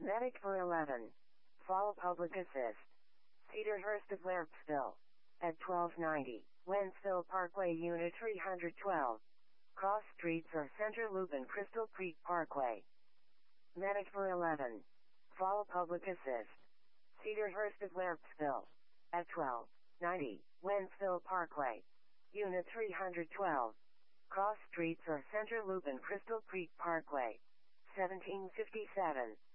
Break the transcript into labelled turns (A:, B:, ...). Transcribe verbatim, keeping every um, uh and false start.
A: Medic for eleven. Fall Public Assist. Cedarhurst of Lampsville. At twelve ninety. Wentzville Parkway Unit three hundred twelve. Cross Streets or Center Loop and Crystal Creek Parkway. Medic for eleven. Fall Public Assist. Cedarhurst of Lampsville. At twelve ninety. Wentzville Parkway. Unit three hundred twelve. Cross Streets or Center Loop and Crystal Creek Parkway. seventeen fifty-seven.